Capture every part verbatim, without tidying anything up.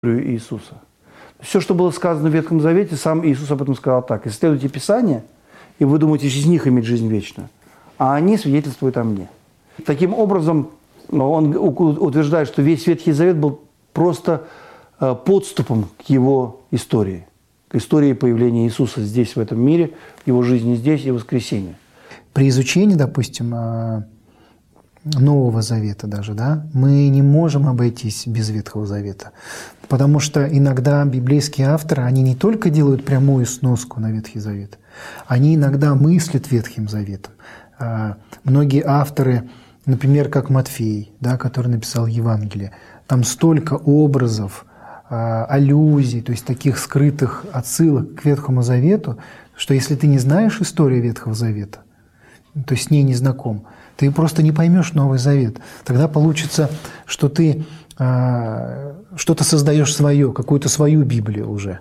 Иисуса. Все, что было сказано в Ветхом Завете, сам Иисус об этом сказал так: «Исследуйте Писание, и вы думаете из них иметь жизнь вечную, а они свидетельствуют о мне». Таким образом, он утверждает, что весь Ветхий Завет был просто подступом к его истории, к истории появления Иисуса здесь, в этом мире, его жизни здесь и воскресения. При изучении, допустим, Нового Завета даже, да, мы не можем обойтись без Ветхого Завета. Потому что иногда библейские авторы, они не только делают прямую сноску на Ветхий Завет, они иногда мыслят Ветхим Заветом. Многие авторы, например, как Матфей, да, который написал Евангелие, там столько образов, аллюзий, то есть таких скрытых отсылок к Ветхому Завету, что если ты не знаешь историю Ветхого Завета, то есть с ней не знаком, ты просто не поймешь Новый Завет. Тогда получится, что ты э, что-то создаешь свое, какую-то свою Библию уже.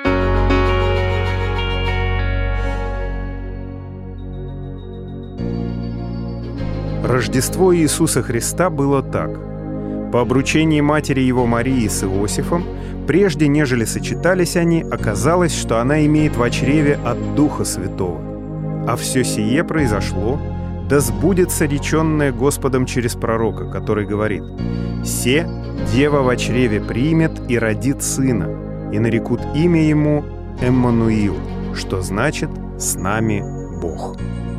Рождество Иисуса Христа было так. По обручении матери его Марии с Иосифом, прежде нежели сочетались они, оказалось, что она имеет в чреве от Духа Святого. А все сие произошло, да сбудется реченное Господом через пророка, который говорит: «Се дева во чреве примет и родит сына, и нарекут имя ему Эммануил», что значит «с нами Бог».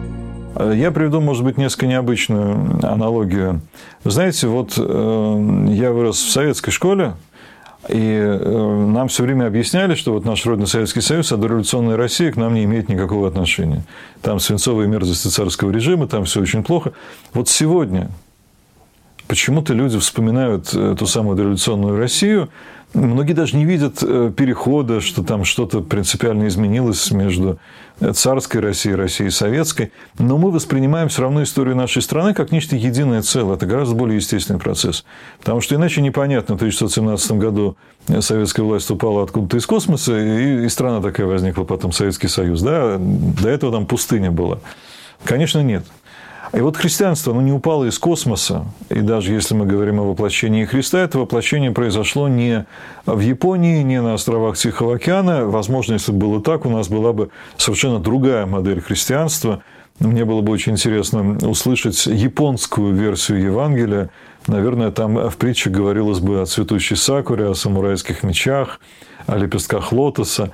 Я приведу, может быть, несколько необычную аналогию. Вы знаете, вот э, я вырос в советской школе, и э, нам все время объясняли, что вот наш родной Советский Союз, а дореволюционная Россия к нам не имеет никакого отношения. Там свинцовые мерзости царского режима, там все очень плохо. Вот сегодня почему-то люди вспоминают ту самую дореволюционную Россию. Многие даже не видят перехода, что там что-то принципиально изменилось между царской Россией и Россией советской. Но мы воспринимаем все равно историю нашей страны как нечто единое целое. Это гораздо более естественный процесс. Потому что иначе непонятно, в тысяча девятьсот семнадцатом году советская власть упала откуда-то из космоса, и, и страна такая возникла потом, Советский Союз. Да? До этого там пустыня была. Конечно, нет. И вот христианство, оно не упало из космоса. И даже если мы говорим о воплощении Христа, это воплощение произошло не в Японии, не на островах Тихого океана. Возможно, если бы было так, у нас была бы совершенно другая модель христианства. Мне было бы очень интересно услышать японскую версию Евангелия. Наверное, там в притче говорилось бы о цветущей сакуре, о самурайских мечах, о лепестках лотоса,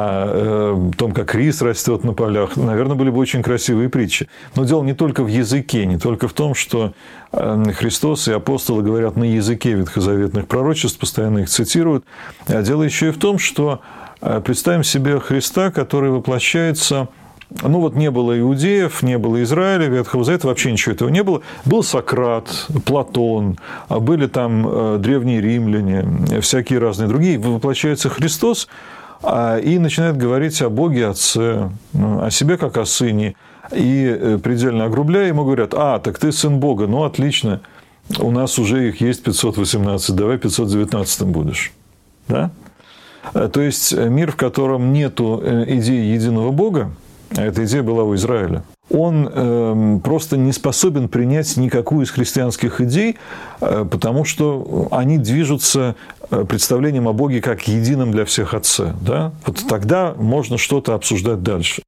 о том, как рис растет на полях. Наверное, были бы очень красивые притчи. Но дело не только в языке, не только в том, что Христос и апостолы говорят на языке ветхозаветных пророчеств, постоянно их цитируют. А дело еще и в том, что представим себе Христа, который воплощается... Ну, вот не было иудеев, не было Израиля, Ветхого Завета, вообще ничего этого не было. Был Сократ, Платон, были там древние римляне, всякие разные другие. Воплощается Христос и начинает говорить о Боге Отце, о себе как о Сыне. И предельно огрубляя, ему говорят: а, так ты сын Бога, ну, отлично, у нас уже их есть пятьсот восемнадцать, давай пятьсот девятнадцатым будешь. Да? То есть мир, в котором нету идеи единого Бога, а эта идея была у Израиля, он э, просто не способен принять никакую из христианских идей, э, потому что они движутся представлением о Боге как едином для всех Отце. Да? Вот тогда можно что-то обсуждать дальше.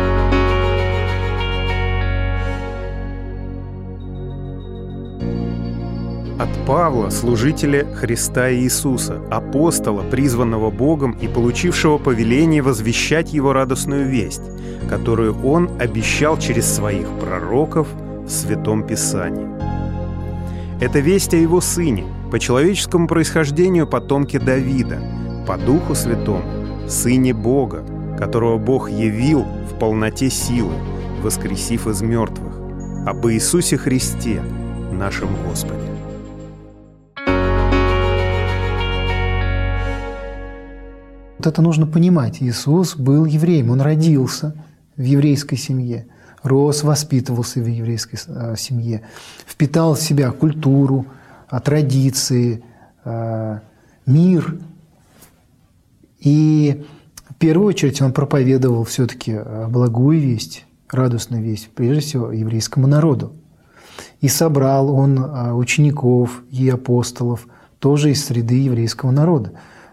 От Павла, служителя Христа Иисуса, апостола, призванного Богом и получившего повеление возвещать Его радостную весть, которую Он обещал через своих пророков в Святом Писании. Это весть о Его Сыне, по человеческому происхождению потомке Давида, по Духу Святому, Сыне Бога, которого Бог явил в полноте силы, воскресив из мертвых, об Иисусе Христе, нашем Господе. Вот это нужно понимать. Иисус был евреем, Он родился в еврейской семье, рос, воспитывался в еврейской семье, впитал в себя культуру, традиции, мир. И в первую очередь Он проповедовал все-таки благую весть, радостную весть, прежде всего, еврейскому народу. И собрал Он учеников и апостолов тоже из среды еврейского народа.